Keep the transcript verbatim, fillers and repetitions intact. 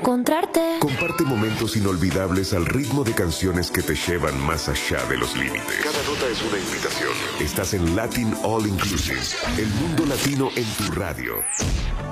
encontrarte. Comparte momentos inolvidables al ritmo de canciones que te llevan más allá de los límites. Cada nota es una invitación. Estás en Latin All Inclusive, el mundo latino en tu radio.